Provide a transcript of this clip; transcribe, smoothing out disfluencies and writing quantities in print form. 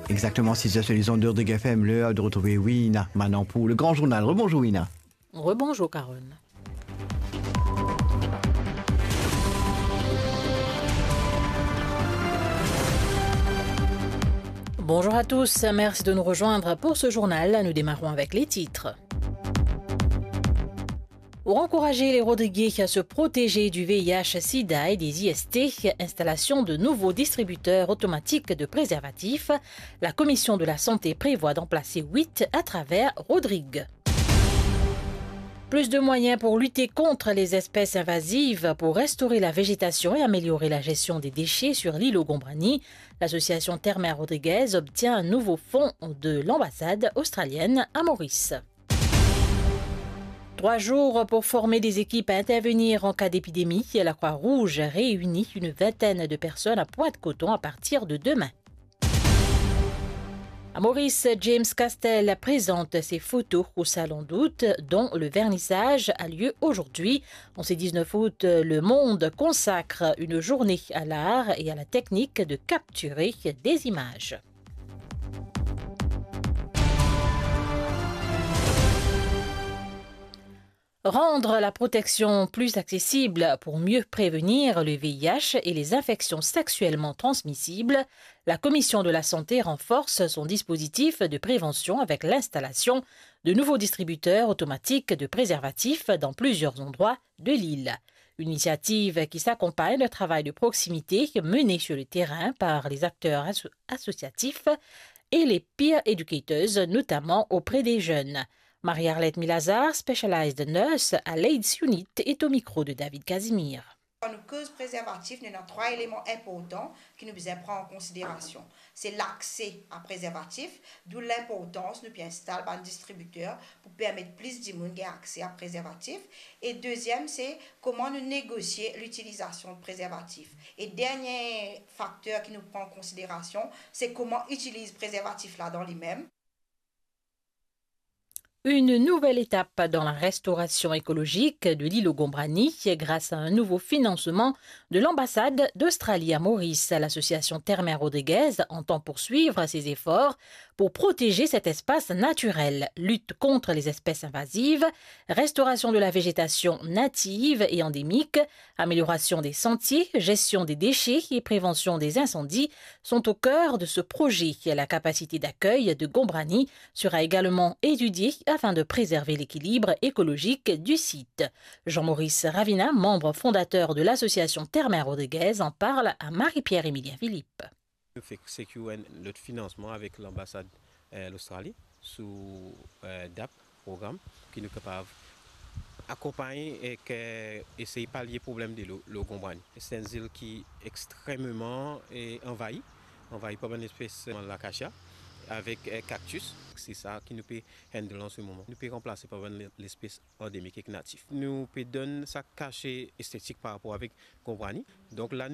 Exactement 6h sur les ondes de Rodrigue FM, l'heure de retrouver Wina maintenant pour le grand journal. Rebonjour Wina. Rebonjour Carole. Bonjour à tous, merci de nous rejoindre pour ce journal. Nous démarrons avec les titres. Pour encourager les Rodriguais à se protéger du VIH-Sida et des IST, installation de nouveaux distributeurs automatiques de préservatifs, la Commission de la Santé prévoit d'en placer 8 à travers Rodrigue. Plus de moyens pour lutter contre les espèces invasives, pour restaurer la végétation et améliorer la gestion des déchets sur l'île Gombrani. L'association Terre-Mère Rodriguez obtient un nouveau fonds de l'ambassade australienne à Maurice. 3 jours pour former des équipes à intervenir en cas d'épidémie. La Croix-Rouge réunit une vingtaine de personnes à Pointe-Coton à partir de demain. À Maurice, James Castel présente ses photos au Salon d'août, dont le vernissage a lieu aujourd'hui. En ce 19 août, Le Monde consacre une journée à l'art et à la technique de capturer des images. Rendre la protection plus accessible pour mieux prévenir le VIH et les infections sexuellement transmissibles, la Commission de la Santé renforce son dispositif de prévention avec l'installation de nouveaux distributeurs automatiques de préservatifs dans plusieurs endroits de l'île. Une initiative qui s'accompagne d'un travail de proximité mené sur le terrain par les acteurs associatifs et les peer educators, notamment auprès des jeunes. Marie-Arlette Milazar, Specialized Nurse à l'AIDS Unit, est au micro de David Casimir. Quand nous cause préservatif, nous avons 3 éléments importants qui nous devons prendre en considération. C'est l'accès à préservatif, d'où l'importance de nous installer un distributeur pour permettre plus de monde d'avoir accès à préservatif. Et deuxième, c'est comment nous négocier l'utilisation de préservatif. Et dernier facteur qui nous prend en considération, c'est comment utiliser préservatif là dans lui-même. Une nouvelle étape dans la restauration écologique de l'île Gombrani grâce à un nouveau financement de l'ambassade d'Australie à Maurice. L'association Terre-Mère Rodriguez entend poursuivre ses efforts pour protéger cet espace naturel, lutte contre les espèces invasives, restauration de la végétation native et endémique, amélioration des sentiers, gestion des déchets et prévention des incendies sont au cœur de ce projet. La capacité d'accueil de Gombrani sera également étudiée afin de préserver l'équilibre écologique du site. Jean-Maurice Ravina, membre fondateur de l'association Terre-Mère Rodriguez, en parle à Marie-Pierre-Emilien Philippe. Nous faisons sécuriser notre financement avec l'ambassade d'Australie sous DAP, programme, qui nous est capable d'accompagner et essayer de pallier le problème de l'eau Gombrani. C'est une île qui est extrêmement envahie par une espèce de l'acacia avec cactus. C'est ça qui nous peut handler en ce moment. Nous pouvons remplacer par l'espèce endémique et native. Nous pouvons donner ça cachet esthétique par rapport avec Gombrani. Donc là,